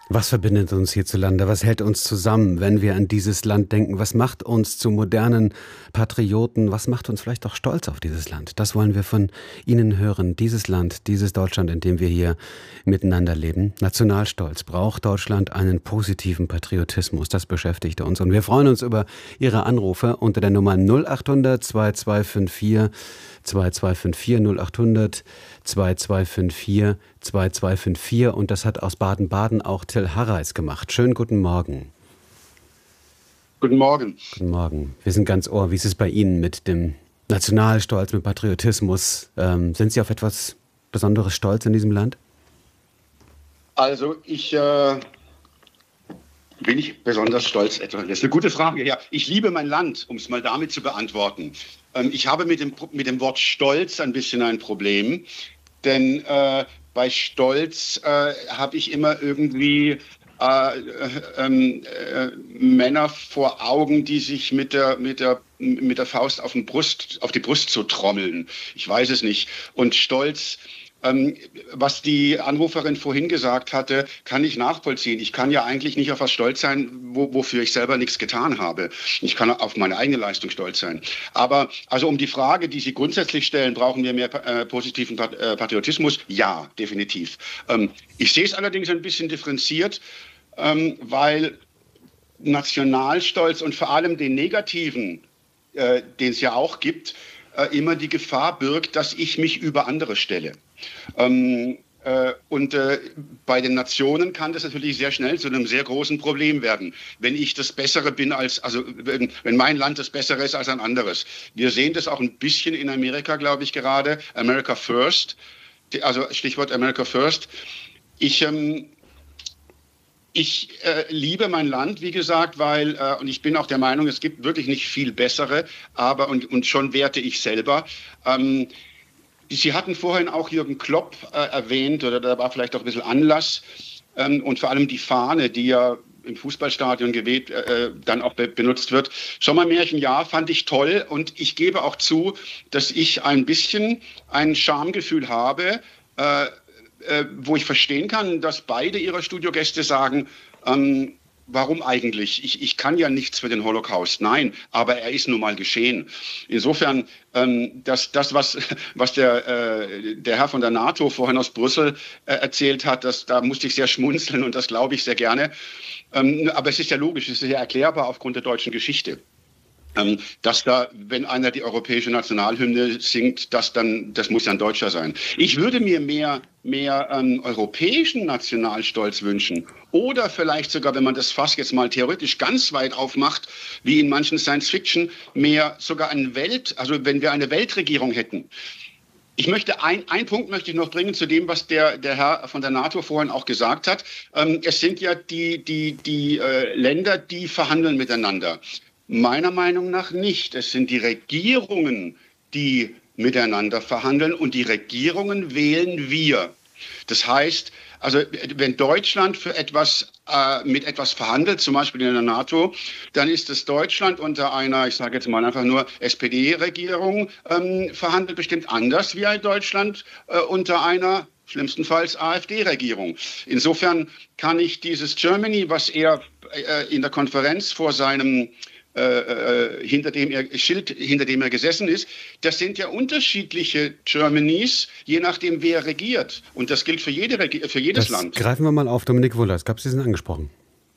Was verbindet uns hierzulande? Was hält uns zusammen, wenn wir an dieses Land denken? Was macht uns zu modernen Patrioten? Was macht uns vielleicht auch stolz auf dieses Land? Das wollen wir von Ihnen hören. Dieses Land, dieses Deutschland, in dem wir hier miteinander leben. Nationalstolz. Braucht Deutschland einen positiven Patriotismus? Das beschäftigt uns. Und wir freuen uns über Ihre Anrufe unter der Nummer 0800 2254 2254 0800 2254 2254 und das hat aus Baden-Baden auch Till Harreis gemacht. Schönen guten Morgen. Guten Morgen. Guten Morgen. Wir sind ganz ohr. Wie ist es bei Ihnen mit dem Nationalstolz, mit Patriotismus? Sind Sie auf etwas Besonderes stolz in diesem Land? Also bin ich besonders stolz. Das ist eine gute Frage. Ja, ich liebe mein Land, um es mal damit zu beantworten. Ich habe mit dem Wort Stolz ein bisschen ein Problem, denn bei Stolz habe ich immer irgendwie Männer vor Augen, die sich mit der Faust auf die Brust so trommeln. Ich weiß es nicht. Und Stolz, was die Anruferin vorhin gesagt hatte, kann ich nachvollziehen. Ich kann ja eigentlich nicht auf was stolz sein, wofür ich selber nichts getan habe. Ich kann auf meine eigene Leistung stolz sein. Aber also um die Frage, die Sie grundsätzlich stellen, brauchen wir mehr positiven Patriotismus? Ja, definitiv. Ich sehe es allerdings ein bisschen differenziert, weil Nationalstolz und vor allem den negativen, den es ja auch gibt, immer die Gefahr birgt, dass ich mich über andere stelle. Bei den Nationen kann das natürlich sehr schnell zu einem sehr großen Problem werden, wenn ich das Bessere bin wenn mein Land das Bessere ist als ein anderes. Wir sehen das auch ein bisschen in Amerika, glaube ich, gerade. America First, also Stichwort America First. Ich liebe mein Land, wie gesagt, und ich bin auch der Meinung, es gibt wirklich nicht viel bessere, und schon werte ich selber. Sie hatten vorhin auch Jürgen Klopp erwähnt, oder da war vielleicht auch ein bisschen Anlass, und vor allem die Fahne, die ja im Fußballstadion dann auch benutzt wird. Sommermärchen, ja, fand ich toll, und ich gebe auch zu, dass ich ein bisschen ein Schamgefühl habe, wo ich verstehen kann, dass beide ihrer Studiogäste sagen, warum eigentlich? Ich kann ja nichts für den Holocaust. Nein, aber er ist nun mal geschehen. Insofern, was der Herr von der NATO vorhin aus Brüssel erzählt hat, da musste ich sehr schmunzeln, und das glaube ich sehr gerne. Aber es ist ja logisch, es ist ja erklärbar aufgrund der deutschen Geschichte. Dass da, wenn einer die europäische Nationalhymne singt, das muss ja ein Deutscher sein. Ich würde mir mehr europäischen Nationalstolz wünschen. Oder vielleicht sogar, wenn man das Fass jetzt mal theoretisch ganz weit aufmacht, wie in manchen Science-Fiction, mehr sogar also wenn wir eine Weltregierung hätten. Einen Punkt möchte ich noch bringen zu dem, was der Herr von der NATO vorhin auch gesagt hat. Es sind ja die Länder, die verhandeln miteinander. Meiner Meinung nach nicht. Es sind die Regierungen, die miteinander verhandeln, und die Regierungen wählen wir. Das heißt, also wenn Deutschland mit etwas verhandelt, zum Beispiel in der NATO, dann ist es Deutschland unter einer, ich sage jetzt mal einfach nur SPD-Regierung, verhandelt bestimmt anders wie ein Deutschland unter einer schlimmstenfalls AfD-Regierung. Insofern kann ich dieses Germany, was er in der Konferenz vor seinem hinter dem er gesessen ist, das sind ja unterschiedliche Germanys, je nachdem wer regiert. Und das gilt für jedes Land. Greifen wir mal auf, Dominik Wohlers. Gab es diesen angesprochen?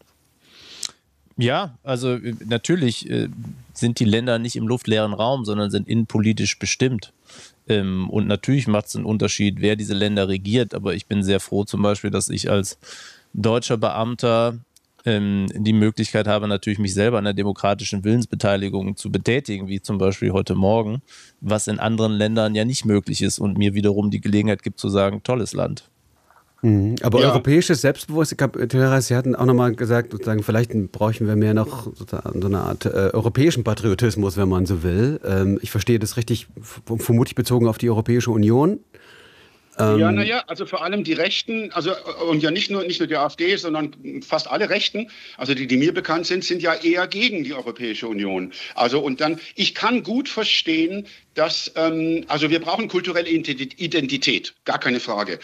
Ja, also natürlich sind die Länder nicht im luftleeren Raum, sondern sind innenpolitisch bestimmt. Und natürlich macht es einen Unterschied, wer diese Länder regiert. Aber ich bin sehr froh zum Beispiel, dass ich als deutscher Beamter die Möglichkeit habe, natürlich mich selber an der demokratischen Willensbeteiligung zu betätigen, wie zum Beispiel heute Morgen, was in anderen Ländern ja nicht möglich ist und mir wiederum die Gelegenheit gibt zu sagen, tolles Land. Aber ja. Europäisches Selbstbewusstsein, Sie hatten auch nochmal gesagt, sozusagen, vielleicht bräuchten wir mehr noch so eine Art europäischen Patriotismus, wenn man so will. Ich verstehe das richtig, vermutlich bezogen auf die Europäische Union. Ja, naja, also vor allem die Rechten, also und ja nicht nur die AfD, sondern fast alle Rechten, also die mir bekannt sind ja eher gegen die Europäische Union. Also und dann, ich kann gut verstehen, dass, also wir brauchen kulturelle Identität, gar keine Frage.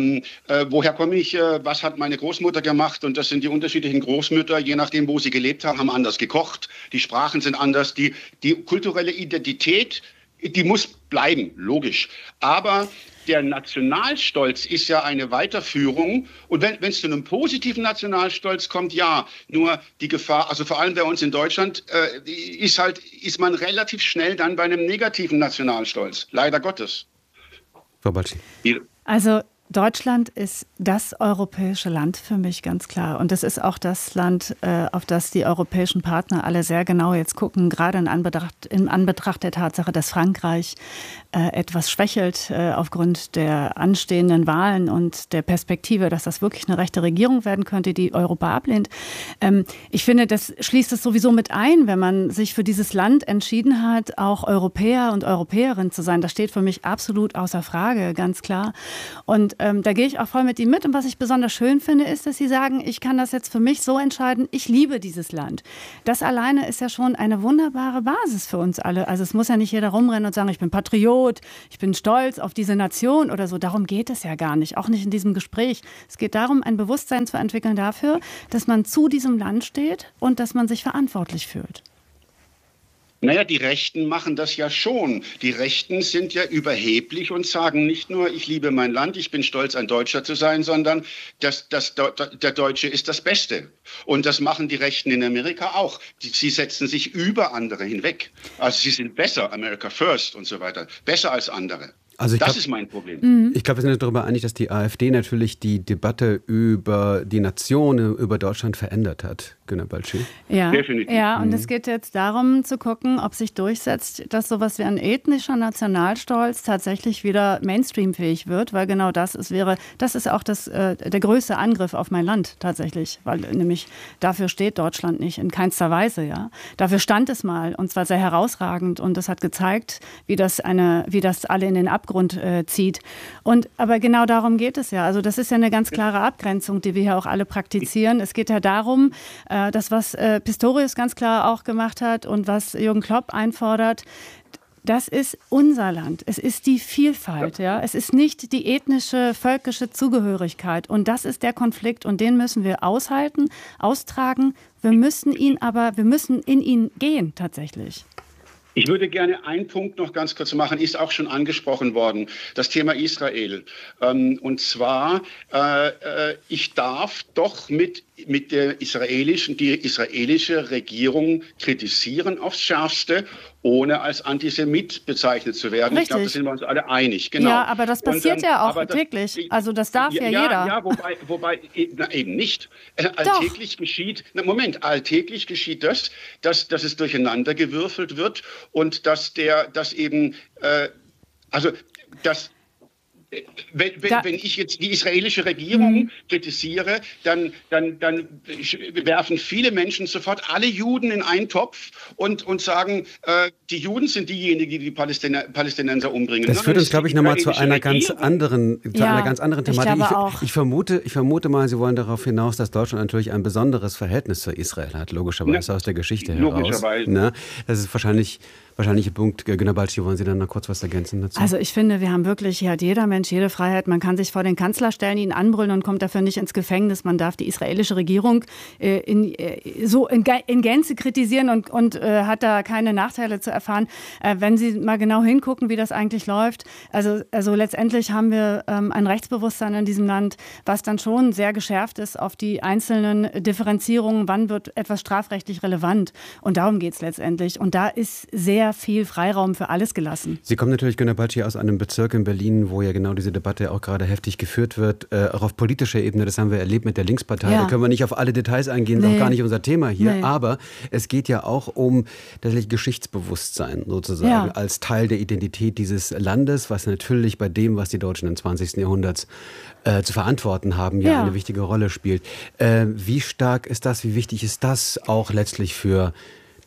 Woher komme ich, was hat meine Großmutter gemacht? Und das sind die unterschiedlichen Großmütter, je nachdem, wo sie gelebt haben anders gekocht. Die Sprachen sind anders, die kulturelle Identität, die muss bleiben, logisch. Aber der Nationalstolz ist ja eine Weiterführung. Und wenn es zu einem positiven Nationalstolz kommt, ja, nur die Gefahr, also vor allem bei uns in Deutschland, ist man relativ schnell dann bei einem negativen Nationalstolz. Leider Gottes. Frau Balci. Also Deutschland ist das europäische Land für mich, ganz klar. Und es ist auch das Land, auf das die europäischen Partner alle sehr genau jetzt gucken, gerade in Anbetracht der Tatsache, dass Frankreich etwas schwächelt aufgrund der anstehenden Wahlen und der Perspektive, dass das wirklich eine rechte Regierung werden könnte, die Europa ablehnt. Ich finde, das schließt es sowieso mit ein, wenn man sich für dieses Land entschieden hat, auch Europäer und Europäerin zu sein. Das steht für mich absolut außer Frage, ganz klar. Und da gehe ich auch voll mit Ihnen mit. Und was ich besonders schön finde, ist, dass Sie sagen, ich kann das jetzt für mich so entscheiden, ich liebe dieses Land. Das alleine ist ja schon eine wunderbare Basis für uns alle. Also es muss ja nicht jeder rumrennen und sagen, ich bin Patriot, ich bin stolz auf diese Nation oder so. Darum geht es ja gar nicht, auch nicht in diesem Gespräch. Es geht darum, ein Bewusstsein zu entwickeln dafür, dass man zu diesem Land steht und dass man sich verantwortlich fühlt. Naja, die Rechten machen das ja schon. Die Rechten sind ja überheblich und sagen nicht nur, ich liebe mein Land, ich bin stolz, ein Deutscher zu sein, sondern der Deutsche ist das Beste. Und das machen die Rechten in Amerika auch. Sie setzen sich über andere hinweg. Also sie sind besser, America First und so weiter, besser als andere. Also das ist mein Problem. Ich glaube, wir sind uns darüber einig, dass die AfD natürlich die Debatte über die Nation, über Deutschland verändert hat. Günter Balci. Ja, definitiv. Ja, und es geht jetzt darum zu gucken, ob sich durchsetzt, dass sowas wie ein ethnischer Nationalstolz tatsächlich wieder mainstreamfähig wird, weil genau das ist auch der größte Angriff auf mein Land tatsächlich, weil nämlich dafür steht Deutschland nicht in keinster Weise, ja. Dafür stand es mal und zwar sehr herausragend und das hat gezeigt, wie das alle in den Abgrund zieht. Aber genau darum geht es ja. Also das ist ja eine ganz klare Abgrenzung, die wir hier auch alle praktizieren. Es geht ja darum, das, was Pistorius ganz klar auch gemacht hat und was Jürgen Klopp einfordert, das ist unser Land. Es ist die Vielfalt, ja. Es ist nicht die ethnische, völkische Zugehörigkeit. Und das ist der Konflikt und den müssen wir aushalten, austragen. Wir müssen in ihn gehen, tatsächlich. Ich würde gerne einen Punkt noch ganz kurz machen, ist auch schon angesprochen worden, das Thema Israel. Und zwar, ich darf doch die israelische Regierung kritisieren aufs Schärfste, ohne als Antisemit bezeichnet zu werden. Richtig. Ich glaube, da sind wir uns alle einig. Genau. Ja, aber das passiert ja auch täglich. Also das darf ja jeder. Ja, wobei eben nicht. Alltäglich geschieht das, dass es durcheinandergewürfelt wird und wenn ich jetzt die israelische Regierung kritisiere, dann werfen viele Menschen sofort alle Juden in einen Topf und sagen, die Juden sind diejenigen, die die Palästinenser umbringen. Das führt uns, glaube ich, nochmal zu einer ganz anderen Thematik. Ich vermute mal, Sie wollen darauf hinaus, dass Deutschland natürlich ein besonderes Verhältnis zu Israel hat, logischerweise aus der Geschichte heraus. Logischerweise. Ne? Das ist wahrscheinlich Punkt. Günter Balci, wollen Sie dann noch kurz was ergänzen dazu? Also ich finde, wir haben wirklich, hier hat jeder Mensch jede Freiheit. Man kann sich vor den Kanzler stellen, ihn anbrüllen und kommt dafür nicht ins Gefängnis. Man darf die israelische Regierung in Gänze kritisieren und hat da keine Nachteile zu erfahren. Wenn Sie mal genau hingucken, wie das eigentlich läuft. Also letztendlich haben wir ein Rechtsbewusstsein in diesem Land, was dann schon sehr geschärft ist auf die einzelnen Differenzierungen. Wann wird etwas strafrechtlich relevant? Und darum geht es letztendlich. Und da ist sehr viel Freiraum für alles gelassen. Sie kommen natürlich, Günter Balci, aus einem Bezirk in Berlin, wo ja genau diese Debatte auch gerade heftig geführt wird, auch auf politischer Ebene. Das haben wir erlebt mit der Linkspartei. Ja. Da können wir nicht auf alle Details eingehen, ist auch gar nicht unser Thema hier. Nee. Aber es geht ja auch um tatsächlich Geschichtsbewusstsein sozusagen als Teil der Identität dieses Landes, was natürlich bei dem, was die Deutschen im 20. Jahrhundert zu verantworten haben, eine wichtige Rolle spielt. Wie stark ist das, wie wichtig ist das auch letztlich für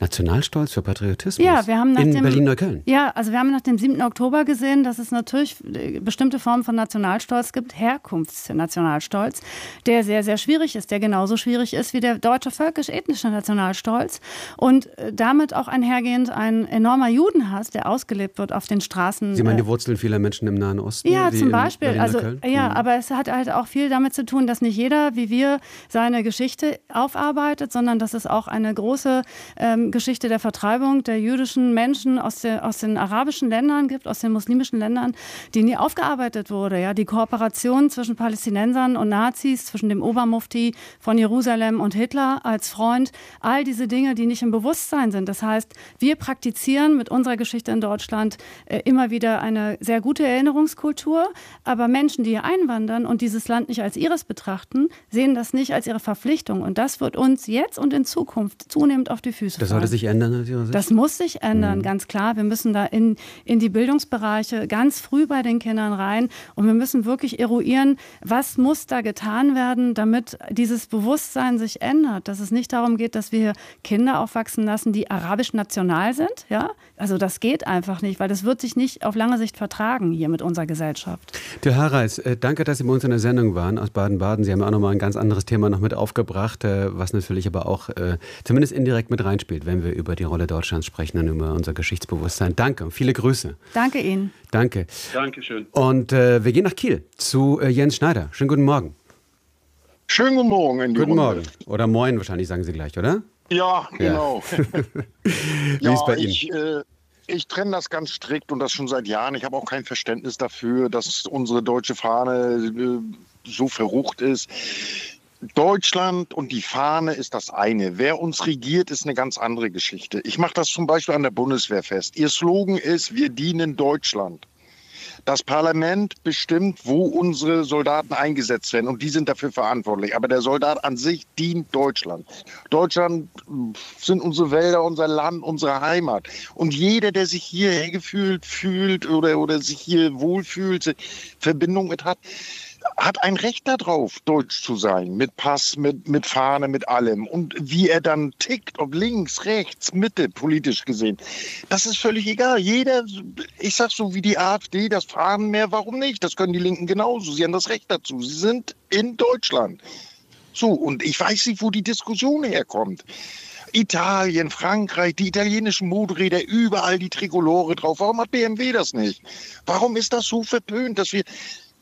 Nationalstolz, für Patriotismus. Ja, wir haben in Berlin-Neukölln. Ja, also wir haben nach dem 7. Oktober gesehen, dass es natürlich bestimmte Formen von Nationalstolz gibt, Herkunftsnationalstolz, der sehr, sehr schwierig ist, der genauso schwierig ist wie der deutsche völkisch-ethnische Nationalstolz und damit auch einhergehend ein enormer Judenhass, der ausgelebt wird auf den Straßen. Sie meinen die Wurzeln vieler Menschen im Nahen Osten? Ja, zum Beispiel. Also, aber es hat halt auch viel damit zu tun, dass nicht jeder, wie wir, seine Geschichte aufarbeitet, sondern dass es auch eine große Geschichte der Vertreibung der jüdischen Menschen aus den arabischen Ländern gibt, aus den muslimischen Ländern, die nie aufgearbeitet wurde. Ja, die Kooperation zwischen Palästinensern und Nazis, zwischen dem Obermufti von Jerusalem und Hitler als Freund, all diese Dinge, die nicht im Bewusstsein sind. Das heißt, wir praktizieren mit unserer Geschichte in Deutschland immer wieder eine sehr gute Erinnerungskultur, aber Menschen, die hier einwandern und dieses Land nicht als ihres betrachten, sehen das nicht als ihre Verpflichtung. Und das wird uns jetzt und in Zukunft zunehmend auf die Füße fallen. Das sollte sich ändern, aus Ihrer Sicht? Das muss sich ändern, ganz klar. Wir müssen da in die Bildungsbereiche ganz früh bei den Kindern rein und wir müssen wirklich eruieren, was muss da getan werden, damit dieses Bewusstsein sich ändert, dass es nicht darum geht, dass wir Kinder aufwachsen lassen, die arabisch national sind. Ja? Also das geht einfach nicht, weil das wird sich nicht auf lange Sicht vertragen hier mit unserer Gesellschaft. Till Harreis, danke, dass Sie bei uns in der Sendung waren aus Baden-Baden. Sie haben ja auch nochmal ein ganz anderes Thema noch mit aufgebracht, was natürlich aber auch zumindest indirekt mit reinspielt, wenn wir über die Rolle Deutschlands sprechen und über unser Geschichtsbewusstsein. Danke, viele Grüße. Danke Ihnen. Danke. Dankeschön. Und wir gehen nach Kiel zu Jens Schneider. Schönen guten Morgen. Schönen guten Morgen in die Guten Runde. Morgen. Oder moin wahrscheinlich, sagen Sie gleich, oder? Ja, genau. Wie ist bei Ihnen? Ich trenne das ganz strikt und das schon seit Jahren. Ich habe auch kein Verständnis dafür, dass unsere deutsche Fahne so verrucht ist. Deutschland und die Fahne ist das eine. Wer uns regiert, ist eine ganz andere Geschichte. Ich mache das zum Beispiel an der Bundeswehr fest. Ihr Slogan ist, wir dienen Deutschland. Das Parlament bestimmt, wo unsere Soldaten eingesetzt werden und die sind dafür verantwortlich. Aber der Soldat an sich dient Deutschland. Deutschland sind unsere Wälder, unser Land, unsere Heimat. Und jeder, der sich hierher fühlt oder sich hier wohlfühlt, Verbindung mit hat ein Recht darauf, deutsch zu sein, mit Pass, mit Fahne, mit allem. Und wie er dann tickt, ob links, rechts, Mitte, politisch gesehen, das ist völlig egal. Jeder, ich sag so wie die AfD, das Fahnenmeer, warum nicht? Das können die Linken genauso. Sie haben das Recht dazu. Sie sind in Deutschland. So, und ich weiß nicht, wo die Diskussion herkommt. Italien, Frankreich, die italienischen Motorräder, überall die Trikolore drauf. Warum hat BMW das nicht? Warum ist das so verpönt, dass wir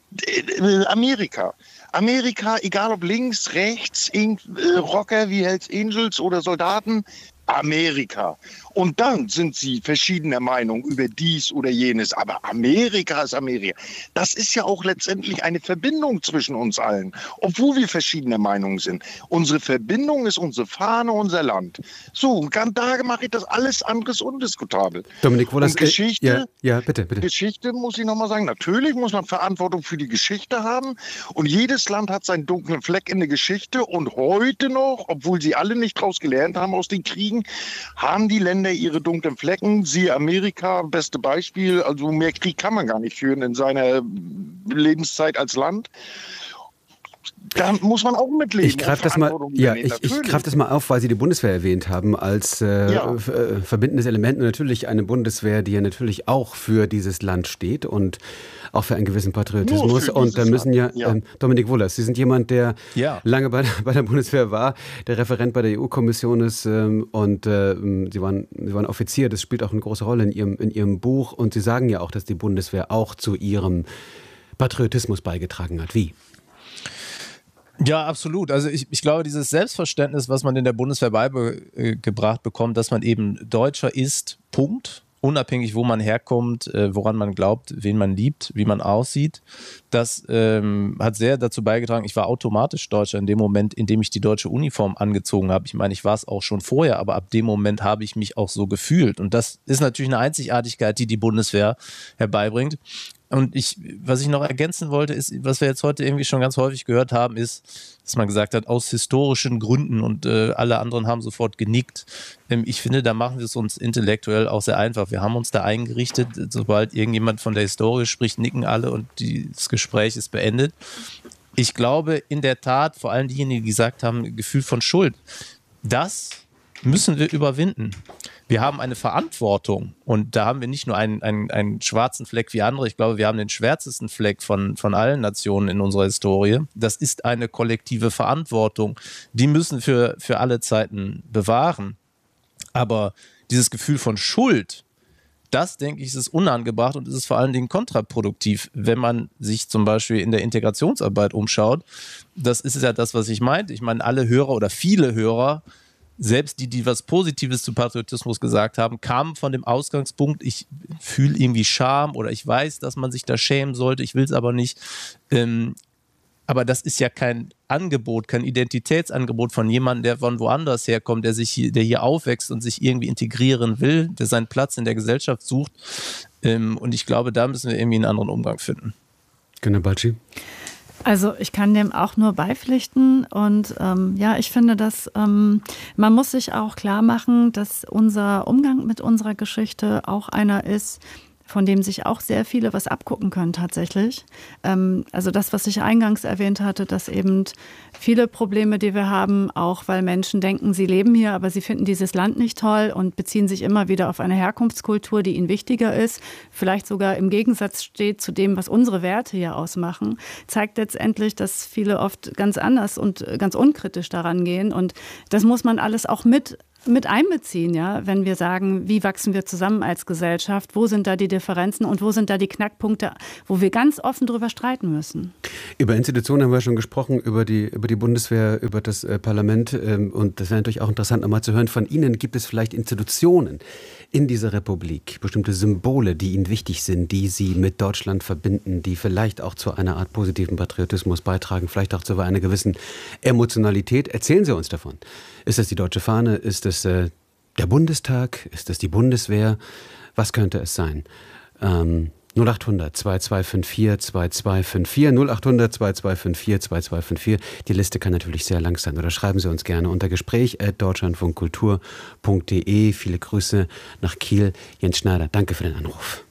Amerika, egal ob links, rechts, Rocker wie Hells Angels oder Soldaten, Amerika. Und dann sind sie verschiedener Meinung über dies oder jenes. Aber Amerika ist Amerika. Das ist ja auch letztendlich eine Verbindung zwischen uns allen, obwohl wir verschiedener Meinung sind. Unsere Verbindung ist unsere Fahne, unser Land. So, und da mache ich das alles anderes undiskutabel. Dominik, wo das Geschichte, ja, bitte. Geschichte muss ich nochmal sagen. Natürlich muss man Verantwortung für die Geschichte haben. Und jedes Land hat seinen dunklen Fleck in der Geschichte. Und heute noch, obwohl sie alle nicht daraus gelernt haben aus den Kriegen, haben die Länder ihre dunklen Flecken. Siehe Amerika, beste Beispiel. Also mehr Krieg kann man gar nicht führen in seiner Lebenszeit als Land. Da muss man auch mitleben. Ich greife das mal auf, weil Sie die Bundeswehr erwähnt haben, als verbindendes Element. Und natürlich eine Bundeswehr, die ja natürlich auch für dieses Land steht und auch für einen gewissen Patriotismus. Und da müssen Dominik Wohlers, Sie sind jemand, der lange bei der Bundeswehr war, der Referent bei der EU-Kommission ist und Sie waren Offizier. Das spielt auch eine große Rolle in Ihrem Buch. Und Sie sagen ja auch, dass die Bundeswehr auch zu Ihrem Patriotismus beigetragen hat. Wie? Ja, absolut. Also ich glaube, dieses Selbstverständnis, was man in der Bundeswehr beigebracht bekommt, dass man eben Deutscher ist, Punkt, unabhängig, wo man herkommt, woran man glaubt, wen man liebt, wie man aussieht, das hat sehr dazu beigetragen. Ich war automatisch Deutscher in dem Moment, in dem ich die deutsche Uniform angezogen habe. Ich meine, ich war es auch schon vorher, aber ab dem Moment habe ich mich auch so gefühlt. Und das ist natürlich eine Einzigartigkeit, die die Bundeswehr herbeibringt. Und was ich noch ergänzen wollte, ist, was wir jetzt heute irgendwie schon ganz häufig gehört haben, ist, dass man gesagt hat, aus historischen Gründen und alle anderen haben sofort genickt. Ich finde, da machen wir es uns intellektuell auch sehr einfach. Wir haben uns da eingerichtet, sobald irgendjemand von der Historie spricht, nicken alle und das Gespräch ist beendet. Ich glaube in der Tat, vor allem diejenigen, die gesagt haben, Gefühl von Schuld, das müssen wir überwinden. Wir haben eine Verantwortung und da haben wir nicht nur einen schwarzen Fleck wie andere. Ich glaube, wir haben den schwärzesten Fleck von allen Nationen in unserer Historie. Das ist eine kollektive Verantwortung. Die müssen wir für alle Zeiten bewahren. Aber dieses Gefühl von Schuld, das, denke ich, ist unangebracht und ist vor allen Dingen kontraproduktiv, wenn man sich zum Beispiel in der Integrationsarbeit umschaut. Das ist ja das, was ich meinte. Ich meine, alle Hörer oder viele Hörer, selbst die was Positives zu Patriotismus gesagt haben, kamen von dem Ausgangspunkt, ich fühle irgendwie Scham oder ich weiß, dass man sich da schämen sollte, ich will es aber nicht. Aber das ist ja kein Angebot, kein Identitätsangebot von jemandem, der von woanders herkommt, der hier aufwächst und sich irgendwie integrieren will, der seinen Platz in der Gesellschaft sucht. Und ich glaube, da müssen wir irgendwie einen anderen Umgang finden. Genau, Balci. Also ich kann dem auch nur beipflichten und ich finde, dass man muss sich auch klar machen, dass unser Umgang mit unserer Geschichte auch einer ist, von dem sich auch sehr viele was abgucken können tatsächlich. Also das, was ich eingangs erwähnt hatte, dass eben viele Probleme, die wir haben, auch weil Menschen denken, sie leben hier, aber sie finden dieses Land nicht toll und beziehen sich immer wieder auf eine Herkunftskultur, die ihnen wichtiger ist, vielleicht sogar im Gegensatz steht zu dem, was unsere Werte hier ausmachen, zeigt letztendlich, dass viele oft ganz anders und ganz unkritisch daran gehen. Und das muss man alles auch mit einbeziehen, ja, wenn wir sagen, wie wachsen wir zusammen als Gesellschaft, wo sind da die Differenzen und wo sind da die Knackpunkte, wo wir ganz offen drüber streiten müssen. Über Institutionen haben wir schon gesprochen, über die Bundeswehr, über das Parlament und das wäre natürlich auch interessant, nochmal zu hören von Ihnen. Gibt es vielleicht Institutionen in dieser Republik, bestimmte Symbole, die Ihnen wichtig sind, die Sie mit Deutschland verbinden, die vielleicht auch zu einer Art positiven Patriotismus beitragen, vielleicht auch zu einer gewissen Emotionalität? Erzählen Sie uns davon. Ist das die deutsche Fahne? Ist es der Bundestag? Ist es die Bundeswehr? Was könnte es sein? 0800 2254 2254 0800 2254 2254. Die Liste kann natürlich sehr lang sein. Oder schreiben Sie uns gerne unter gespräch@deutschlandfunkkultur.de. Viele Grüße nach Kiel. Jens Schneider, danke für den Anruf.